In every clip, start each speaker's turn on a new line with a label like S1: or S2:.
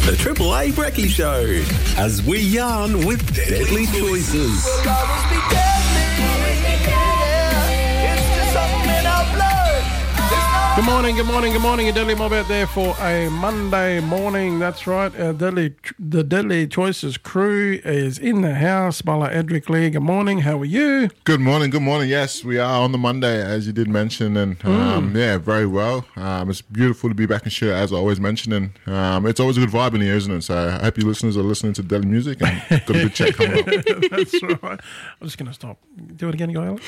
S1: The Triple A Brekkie Show, as we yarn with deadly choices.
S2: Good morning, a Deadly Mob out there for a Monday morning. That's right, the Deadly Choices crew is in the house. Bala Edric Lee, good morning, how are you?
S3: Good morning. Yes, we are on the Monday, as you did mention, and yeah, very well. It's beautiful to be back in show, as I always mention, and it's always a good vibe in here, isn't it? So I hope you listeners are listening to Deadly Music and got a good chat coming up.
S2: That's right. I'm just going to stop. Do it again, Gail.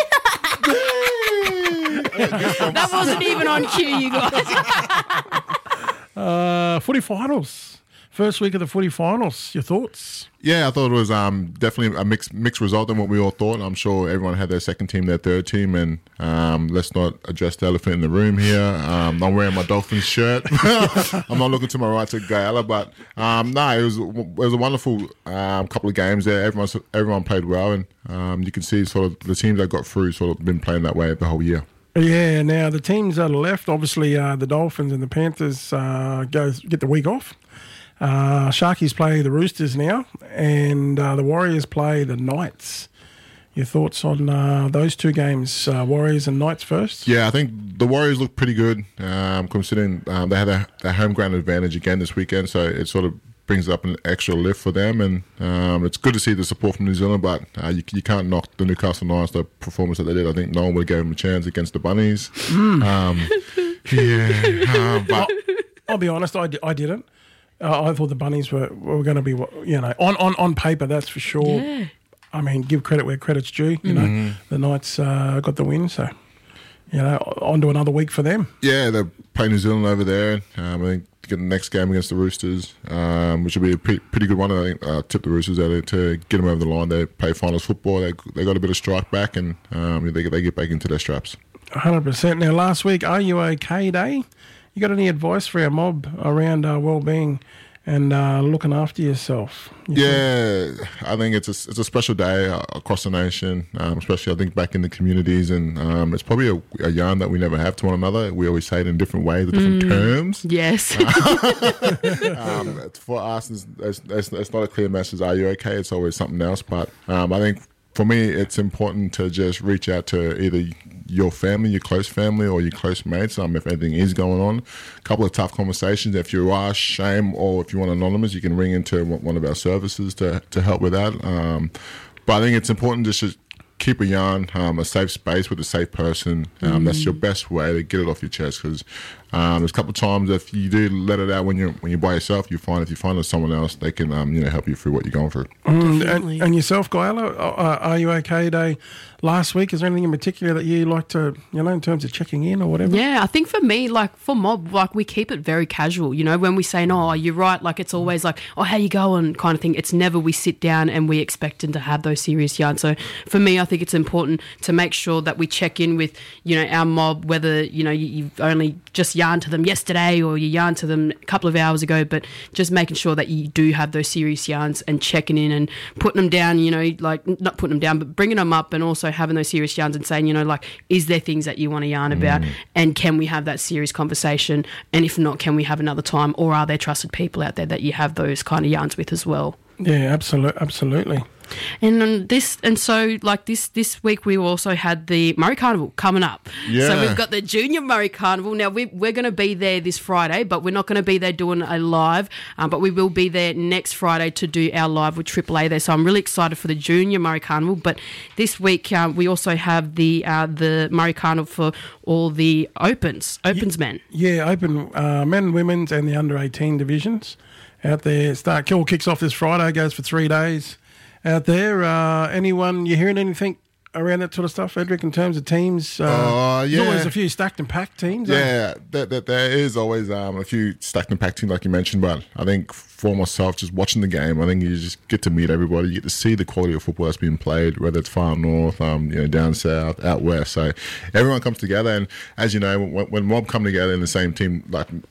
S4: That wasn't even on cue, you guys.
S2: Footy finals. First week of the footy finals. Your thoughts?
S3: Yeah, I thought it was definitely a mixed result than what we all thought. I'm sure everyone had their second team, their third team, and let's not address the elephant in the room here. I'm wearing my Dolphins shirt. I'm not looking to my right to Gaella, but no, it was a wonderful couple of games there. Everyone played well, and you can see sort of the teams that got through sort of been playing that way the whole year.
S2: Yeah, now the teams that are left, obviously the Dolphins and the Panthers get the week off. Sharkies play the Roosters now, and the Warriors play the Knights. Your thoughts on those two games, Warriors and Knights first? Yeah,
S3: I think the Warriors look pretty good, considering they had their home ground advantage again this weekend, so it sort of brings up an extra lift for them, and it's good to see the support from New Zealand, but you can't knock the Newcastle Knights, the performance that they did. I think no one would have given them a chance against the Bunnies.
S2: But I'll be honest, I didn't. I thought the Bunnies were going to be, on paper, that's for sure.
S4: Yeah.
S2: I mean, give credit where credit's due. You know, the Knights got the win, so on to another week for them.
S3: Yeah, they're playing New Zealand over there. I think get the next game against the Roosters, which will be a pretty good one. I think tip the Roosters out to get them over the line. They play finals football. They got a bit of strike back, and they get back into their straps.
S2: 100%. Now, last week, Are You OK Day? You got any advice for our mob around well-being and looking after yourself?
S3: I think it's a special day across the nation, especially I think back in the communities, and it's probably a yarn that we never have to one another. We always say it in different ways, with different terms.
S4: Yes.
S3: For us, it's not a clear message, are you okay? It's always something else, but I think for me, it's important to just reach out to either your family, your close family, or your close mates, if anything is going on. A couple of tough conversations. If you are shame, or if you want anonymous, you can ring into one of our services to help with that. But I think it's important just to keep a yarn, a safe space with a safe person. That's your best way to get it off your chest, because there's a couple of times if you do let it out when you're by yourself, if you find with someone else, they can help you through what you're going through.
S2: And yourself, Gaella, Are You OK Day last week? Is there anything in particular that you like to, in terms of checking in or whatever?
S4: Yeah, I think for me, for mob, we keep it very casual. When we say, no, you're right, it's always oh, how you going kind of thing. It's never we sit down and we expect them to have those serious yarns. So for me, I think it's important to make sure that we check in with, our mob, whether, you've only just yarned to them yesterday or you yarned to them a couple of hours ago, but just making sure that you do have those serious yarns and checking in and putting them down, not putting them down, but bringing them up, and also having those serious yarns and saying, is there things that you want to yarn about, and can we have that serious conversation, and if not, can we have another time, or are there trusted people out there that you have those kind of yarns with as well?
S2: Yeah, absolutely.
S4: And this week we also had the Murray Carnival coming up.
S3: Yeah.
S4: So we've got the Junior Murray Carnival. Now we're going to be there this Friday, but we're not going to be there doing a live. But we will be there next Friday to do our live with Triple A there. So I'm really excited for the Junior Murray Carnival. But this week we also have the Murray Carnival for all the opens men.
S2: Yeah, open men, women's, and the under 18 divisions out there. Kill kicks off this Friday. Goes for 3 days. Out there, anyone, you hearing anything around that sort of stuff, Edric, in terms of teams? There's always a few stacked and packed teams.
S3: Yeah, there is always a few stacked and packed teams, like you mentioned, but I think for myself, just watching the game, I think you just get to meet everybody. You get to see the quality of football that's being played, whether it's far north, down south, out west. So everyone comes together, and as you know, when mob come together in the same team,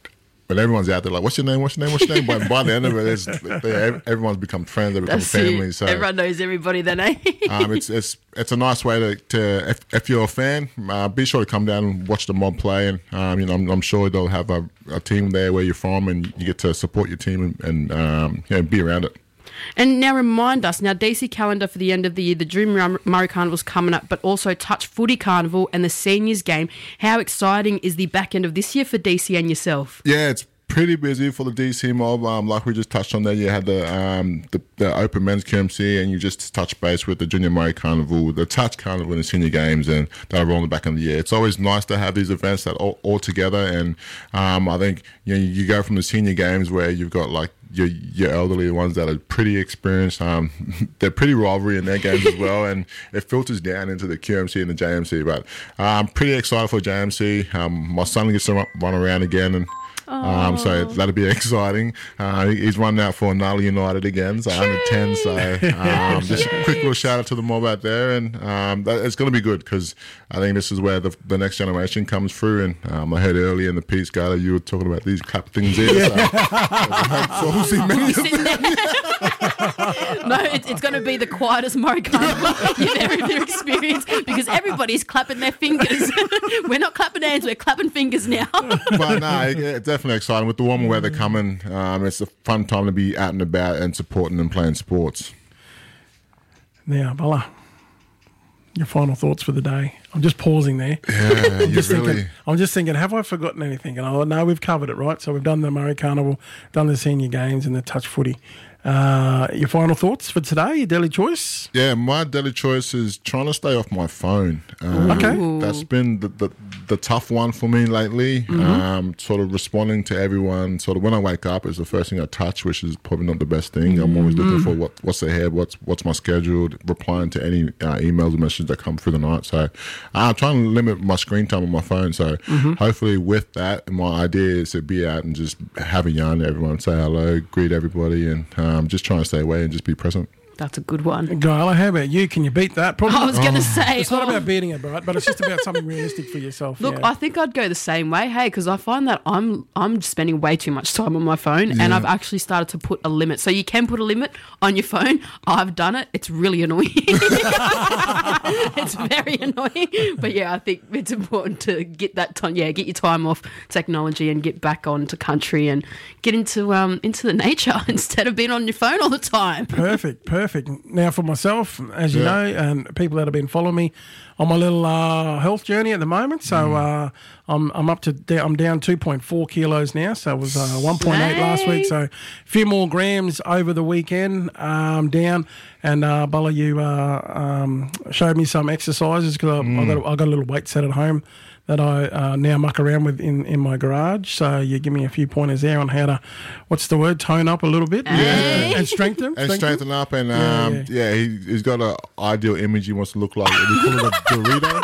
S3: but everyone's out there like, what's your name? What's your name? What's your name? But by the end of it, everyone's become friends. They become
S4: That's
S3: family.
S4: it.
S3: So
S4: Everyone knows everybody then, eh?
S3: it's a nice way to if you're a fan, be sure to come down and watch the Mob play. And I'm sure they'll have a team there where you're from, and you get to support your team and be around it.
S4: And now remind us, DC calendar for the end of the year, the Drew Murray Carnival's coming up, but also Touch Footy Carnival and the Seniors Game. How exciting is the back end of this year for DC and yourself?
S3: Yeah, it's pretty busy for the DC Mob. Like we just touched on there, you had the Open Men's QMC, and you just touched base with the Junior Murray Carnival, the Touch Carnival and the Senior Games, and that'll roll in the back end of the year. It's always nice to have these events that all together, and I think you go from the Senior Games where you've got like your elderly ones that are pretty experienced. They're pretty rivalry in their games as well, and it filters down into the QMC and the JMC. But I'm pretty excited for JMC. My son gets to run around again, and so that'll be exciting. He's running out for Nala United again, so under 10. So just a quick little shout out to the Mob out there, and it's going to be good because I think this is where the next generation comes through. And I heard earlier in the piece, Gala, you were talking about these clap things here. So we'll see many of them.
S4: No, it's going to be the quietest Murray Carnival you've ever experienced because everybody's clapping their fingers. We're not clapping hands, we're clapping fingers now.
S3: But no, it's definitely exciting. With the warmer weather coming, it's a fun time to be out and about and supporting and playing sports.
S2: Now, Bella, your final thoughts for the day. I'm just pausing there.
S3: Yeah,
S2: I'm just thinking, have I forgotten anything? And I know we've covered it, right? So we've done the Murray Carnival, done the Senior Games and the Touch Footy. Your final thoughts for today, your daily choice?
S3: Yeah, my daily choice is trying to stay off my phone.
S2: Okay.
S3: That's been the tough one for me lately. Sort of responding to everyone. Sort of when I wake up, it's the first thing I touch, which is probably not the best thing. I'm always looking for what's ahead, what's my schedule, replying to any emails or messages that come through the night. So I'm trying to limit my screen time on my phone. So hopefully with that, my idea is to be out and just have a yarn to everyone, say hello, greet everybody, and just trying to stay away and just be present.
S4: That's a good one.
S2: Gyla, how about you? Can you beat that? Probably.
S4: I was going to say.
S2: It's not about beating it, right? But it's just about something realistic for yourself.
S4: Look,
S2: yeah.
S4: I think I'd go the same way, hey, because I find that I'm spending way too much time on my phone, and I've actually started to put a limit. So you can put a limit on your phone. I've done it. It's really annoying. It's very annoying. But yeah, I think it's important to get that time. Yeah, get your time off technology and get back onto country and get into the nature instead of being on your phone all the time.
S2: Perfect. Now for myself, as you know, and people that have been following me on my little health journey at the moment, so I'm down 2.4 kilos now. So it was 1.8 last week. So a few more grams over the weekend down. And Bella, you showed me some exercises because I got a little weight set at home that I now muck around with in my garage. So you give me a few pointers there on how to, tone up a little bit and strengthen.
S3: And strengthen up. And he's got an ideal image he wants to look like. We call it a Dorito.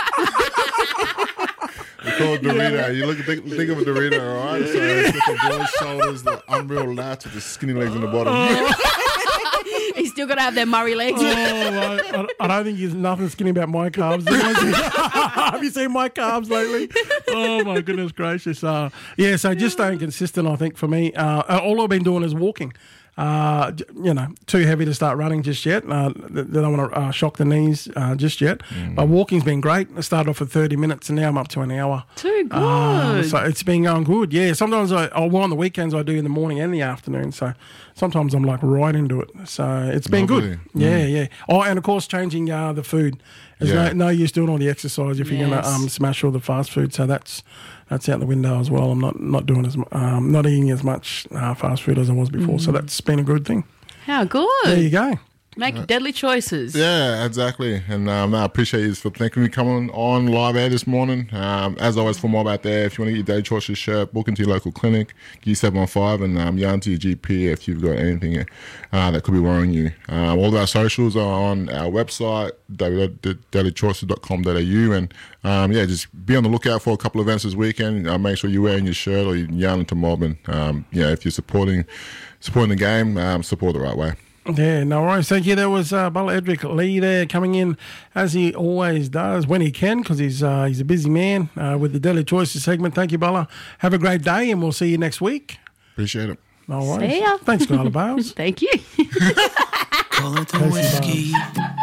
S3: We call it Dorito. You think of a Dorito, all right? So it's got the broad shoulders, the unreal lats with the skinny legs in the bottom.
S4: He's still got to have their Murray legs.
S2: I don't think there's nothing skinny about my calves. Have you seen my calves lately? Oh, my goodness gracious. So just staying consistent, I think, for me. All I've been doing is walking. Too heavy to start running just yet. They don't want to shock the knees just yet. But walking's been great. I started off at 30 minutes and now I'm up to an hour.
S4: Too good.
S2: So it's been going good. Yeah, sometimes on the weekends I do in the morning and the afternoon. So sometimes I'm like right into it. So it's been good. Yeah. Oh, and of course changing the food. There's no use doing all the exercise if you're going to smash all the fast food. So that's out the window as well. I'm not doing not eating as much fast food as I was before. So that's been a good thing.
S4: How good.
S2: There you go.
S4: Make deadly choices.
S3: Yeah, exactly. And I appreciate you for thanking me coming on live air this morning. As always, for Mob out there, if you want to get your daily choices shirt, book into your local clinic, get your 715 and yarn to your GP if you've got anything that could be worrying you. All of our socials are on our website, www.dailychoices.com.au, and just be on the lookout for a couple of events this weekend. Make sure you're wearing your shirt or you're yarning to Mob, and if you're supporting the game, support the right way.
S2: Yeah, no worries. Thank you. There was Bala Edric Lee there coming in, as he always does, when he can, because he's a busy man with the Daily Choices segment. Thank you, Bala. Have a great day, and we'll see you next week.
S3: Appreciate it.
S2: No worries.
S4: See ya.
S2: Thanks, Nyla Bales.
S4: Thank you.
S5: Call it the
S2: Casey
S5: whiskey.